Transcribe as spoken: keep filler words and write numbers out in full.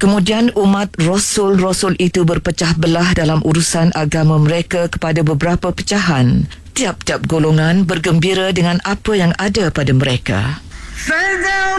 Kemudian umat Rasul-Rasul itu berpecah belah dalam urusan agama mereka kepada beberapa pecahan. Tiap-tiap golongan bergembira dengan apa yang ada pada mereka.